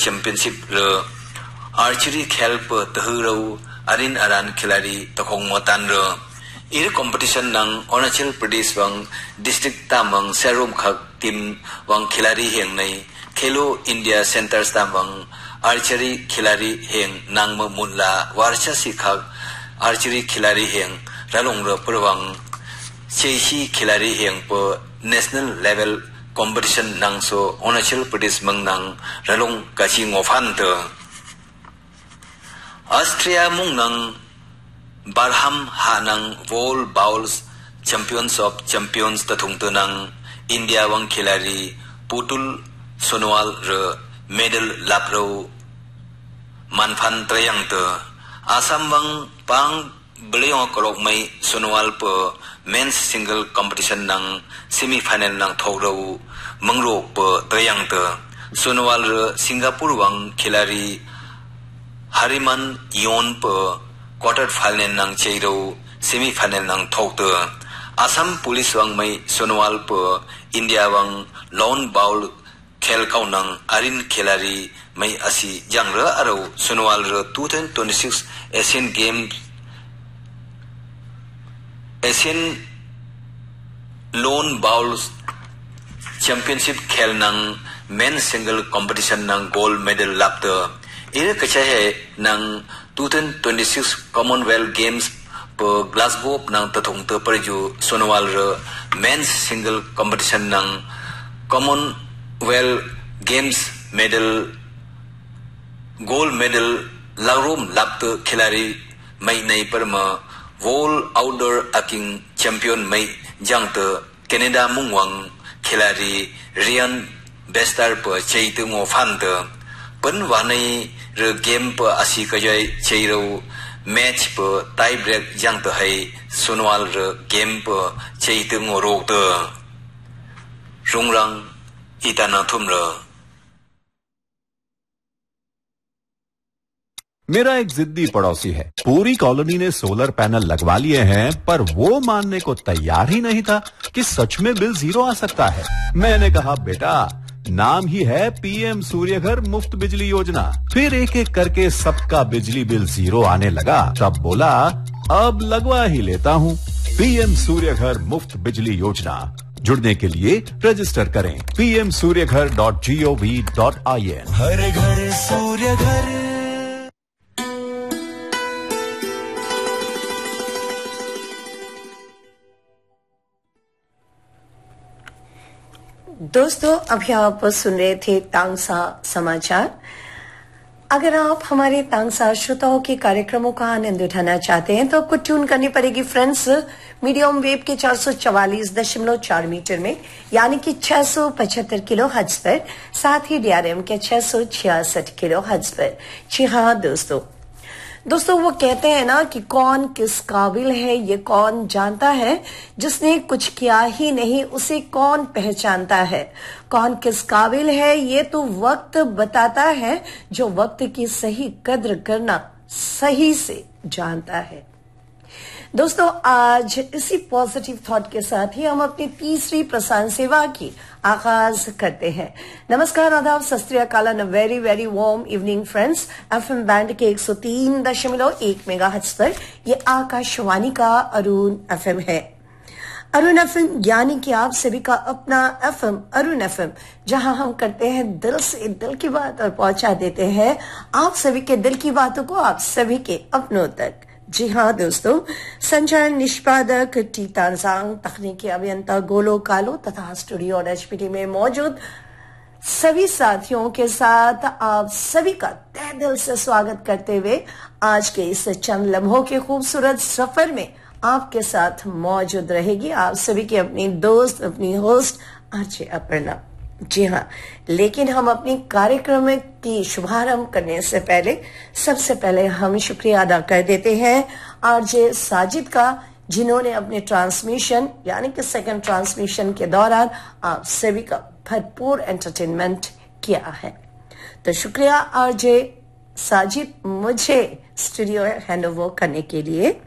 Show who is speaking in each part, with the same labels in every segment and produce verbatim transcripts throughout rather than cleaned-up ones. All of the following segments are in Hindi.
Speaker 1: चैंपियनशिप र आर्चरी खेल प तहरौ अरिन अरान खिलाड़ी तखोंग मोतान र इ कंपटीशन नंग अरुणाचल प्रदेश वंग डिस्ट्रिक्ट तामंग सेरोम खक टीम वंग खिलाड़ी हेंग नै खेलो इंडिया सेंटर्स तामंग आर्चरी खिलाड़ी हेंग नांगम मुल्ला वारचासी खक आर्चरी खिलाड़ी हेंग रालोंग र पुरवंग चेही खिलाड़ी हेंग प नेशनल लेवल कंपटीशन नंग सो अरुणाचल प्रदेश मंग नंग रालोंग काची ngofan te ऑस्ट्रिया मुंग नंग बारहम हानंग wall bowls champions of champions तथुंग तनंग India वंग खिलाड़ी पुतुल सोनोवाल र मेडल लाप्रो मानफान त्रयंग त आसाम वंग पांग बलियों करok mai सोनोवाल प मेंस सिंगल कंपटीशन नंग सेमीफाइनल नंग थोगरो मंगरो प त्रयंग त सोनोवाल र सिंगापुर वंग खिलाड़ी हरिमन योन प क्वार्टर फाइनल नंग चेरो सेमीफाइनल नंग थोगत आसाम पुलिस वंग मई सोनोवाल प इंडिया वंग लॉन बाउल खेल काउ नंग अरिन खिलाड़ी मई असी जंग र अरो सोनोवाल र twenty twenty-six Asian games Asian loan bowl championship खेल नंग मेन सिंगल कंपटीशन नंग गोल्ड मेडल लाप्त इरे कचा है नंग twenty twenty-six कॉमनवेल्थ गेम्स प ग्लासगो नंग तथोंग त परजु सोनोवाल र मेंस सिंगल कंपटीशन नंग Commonwealth games medal gold medal लारोम लाप्त खिलाड़ी मई नई पर म वॉल आउटडोर अकिंग चैंपियन मई जंग त कनाडा मुंगवांग खिलाड़ी रियन बेस्टर प चैत ngofan त पन वानै र गेम प आसी कजय चेरो मैच प टाई ब्रेक जंग त है सोनोवाल र गेम प चैत ngorok त रुंगरंग इताना थुमर
Speaker 2: मेरा एक जिद्दी पड़ोसी है। पूरी कॉलोनी ने सोलर पैनल लगवा लिए हैं, पर वो मानने को तैयार ही नहीं था कि सच में बिल जीरो आ सकता है। मैंने कहा बेटा, नाम ही है पीएम सूर्यघर मुफ्त बिजली योजना। फिर एक एक करके सबका बिजली बिल जीरो आने लगा। तब बोला अब लगवा ही लेता हूँ। पीएम सूर्यघर मुफ्त बिजली योजना, जुड़ने के लिए रजिस्टर करें P M Surya Ghar dot G O V dot I N.
Speaker 3: हर घर सूर्यघर।
Speaker 4: दोस्तों, अभी आप सुन रहे थे तांगसा समाचार। अगर आप हमारे तांगसा श्रोताओं के कार्यक्रमों का आनंद उठाना चाहते हैं तो आपको ट्यून करनी पड़ेगी फ्रेंड्स मीडियम वेव के चार सौ चवालीस दशमलव चार मीटर में, यानी कि छह सौ पचहत्तर किलो हर्ट्ज पर, साथ ही डीआरएम के छह सौ छियासठ किलो हर्ट्ज पर। जी हाँ दोस्तों, दोस्तों वो कहते हैं ना कि कौन किस काबिल है ये कौन जानता है, जिसने कुछ किया ही नहीं उसे कौन पहचानता है। कौन किस काबिल है ये तो वक्त बताता है, जो वक्त की सही कद्र करना सही से जानता है। दोस्तों, आज इसी पॉजिटिव थॉट के साथ ही हम अपनी तीसरी प्रसारण सेवा की आगाज करते हैं। नमस्कार, आदाब, सत श्री अकाल, and very very warm evening friends. FM band के एक सौ तीन दशमलव एक मेगाहर्ट्ज पर ये आकाशवाणी का अरुण एफएम है। अरुण एफएम यानी कि आप सभी का अपना एफएम अरुण एफएम, जहां हम करते हैं दिल से दिल की बात और पहुंचा देते हैं आप सभी के दिल की बातों को आप सभी के अपनों तक। जी हाँ दोस्तों, संचालन निष्पादक टी तानजांग, तकनीकी अभियंता गोलो कालो तथा स्टूडियो और एचपीटी में मौजूद सभी साथियों के साथ आप सभी का तहे दिल से स्वागत करते हुए आज के इस चंद लम्हों के खूबसूरत सफर में आपके साथ मौजूद रहेगी आप सभी की अपनी दोस्त, अपनी होस्ट आरजे अपर्णा। जी हाँ, लेकिन हम अपनी कार्यक्रम की शुभारंभ करने से पहले सबसे पहले हम शुक्रिया अदा कर देते हैं आरजे साजिद का, जिन्होंने अपने ट्रांसमिशन यानी कि सेकंड ट्रांसमिशन के दौरान आप सभी का भरपूर एंटरटेनमेंट किया है। तो शुक्रिया आरजे साजिद मुझे स्टूडियो हैंडओवर करने के लिए।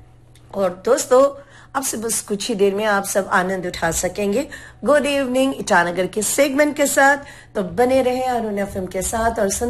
Speaker 4: और दोस्तों, अब से बस कुछ ही देर में आप सब आनंद उठा सकेंगे गुड इवनिंग ईटानगर के सेगमेंट के साथ। तो बने रहे अरुण एफएम के साथ और